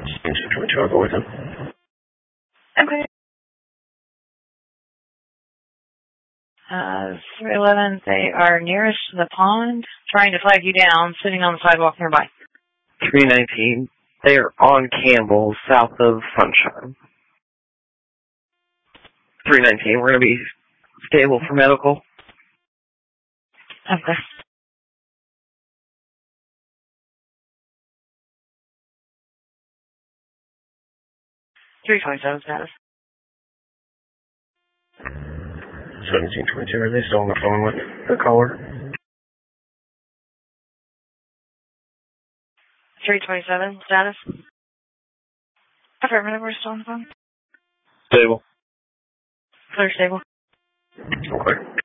1722, I'll go with him. Okay. 311, they are nearest to the pond, trying to flag you down, sitting on the sidewalk nearby. 319, they are on Campbell, south of Sunshine. 319, we're going to be stable for medical. Okay. .327 status. 1722, are they still on the phone with the caller? 327 status. Affirmative, we're still on the phone. Stable. Clear, stable. Okay.